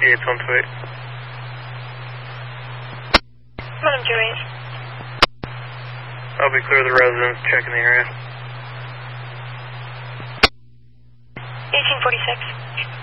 Yates 128. Madam 28. I'll be clear of the residence, checking the area. 1846.